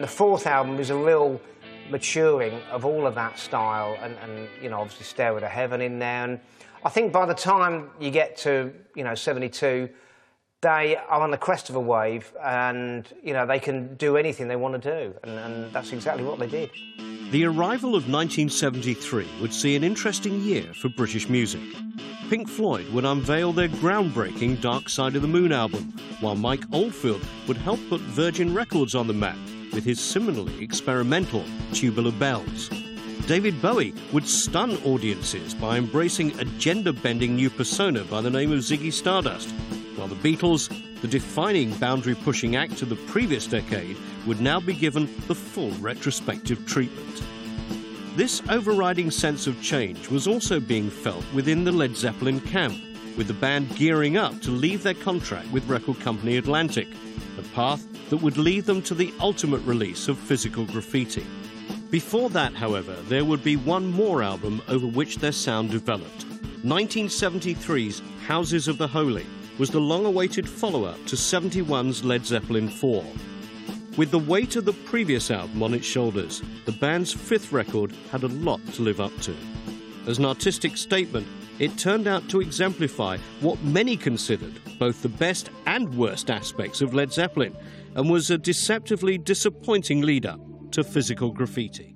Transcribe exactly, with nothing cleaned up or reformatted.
the fourth album is a real maturing of all of that style, and, and you know, obviously Stairway to Heaven in there. And I think by the time you get to, you know, seventy-two, they are on the crest of a wave, and, you know, they can do anything they want to do, and, and that's exactly what they did. The arrival of nineteen seventy-three would see an interesting year for British music. Pink Floyd would unveil their groundbreaking Dark Side of the Moon album, while Mike Oldfield would help put Virgin Records on the map with his similarly experimental Tubular Bells. David Bowie would stun audiences by embracing a gender-bending new persona by the name of Ziggy Stardust, while the Beatles, the defining boundary-pushing act of the previous decade, would now be given the full retrospective treatment. This overriding sense of change was also being felt within the Led Zeppelin camp, with the band gearing up to leave their contract with record company Atlantic, a path that would lead them to the ultimate release of Physical Graffiti. Before that, however, there would be one more album over which their sound developed. nineteen seventy-three's Houses of the Holy was the long-awaited follow-up to seventy-one's Led Zeppelin four. With the weight of the previous album on its shoulders, the band's fifth record had a lot to live up to. As an artistic statement, it turned out to exemplify what many considered both the best and worst aspects of Led Zeppelin, and was a deceptively disappointing lead-up to Physical Graffiti.